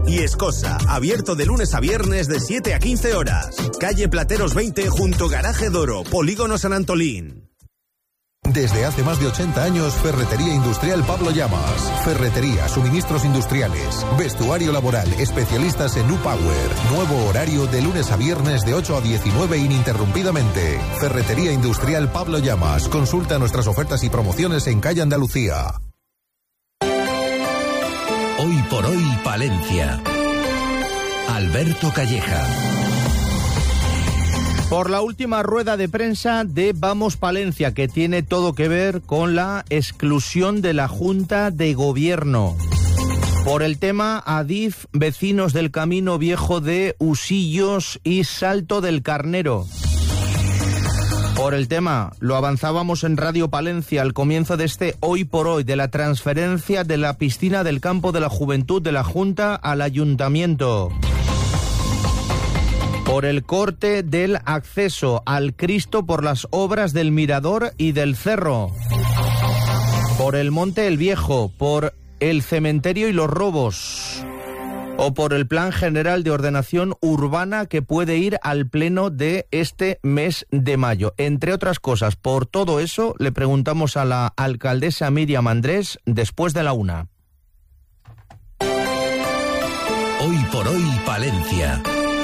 y Escosa, abierto de lunes a viernes de 7 a 15 horas. Calle Plateros 20 junto Garaje Doro, Polígono San Antolín. Desde hace más de 80 años, Ferretería Industrial Pablo Llamas. Ferretería, suministros industriales, vestuario laboral, especialistas en U-Power. Nuevo horario de lunes a viernes de 8 a 19 ininterrumpidamente. Ferretería Industrial Pablo Llamas. Consulta nuestras ofertas y promociones en Calle Andalucía. Hoy por hoy, Palencia. Alberto Calleja. Por la última rueda de prensa de Vamos Palencia, que tiene todo que ver con la exclusión de la Junta de Gobierno. Por el tema Adif, vecinos del Camino Viejo de Usillos y Salto del Carnero. Por el tema, lo avanzábamos en Radio Palencia al comienzo de este Hoy por Hoy, de la transferencia de la piscina del Campo de la Juventud de la Junta al Ayuntamiento. Por el corte del acceso al Cristo por las obras del Mirador y del Cerro. Por el Monte el Viejo, por el cementerio y los robos. O por el Plan General de Ordenación Urbana que puede ir al pleno de este mes de mayo. Entre otras cosas, por todo eso le preguntamos a la alcaldesa Miriam Andrés después de la 1. Hoy por hoy, Palencia.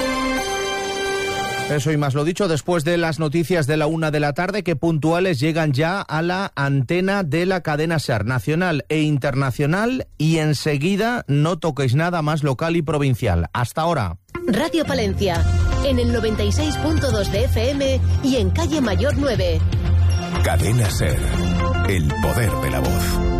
Eso y más lo dicho, después de las noticias de la 1 de la tarde, que puntuales llegan ya a la antena de la cadena SER, nacional e internacional, y enseguida no toquéis nada más local y provincial. Hasta ahora. Radio Palencia, en el 96.2 de FM y en Calle Mayor 9. Cadena SER, el poder de la voz.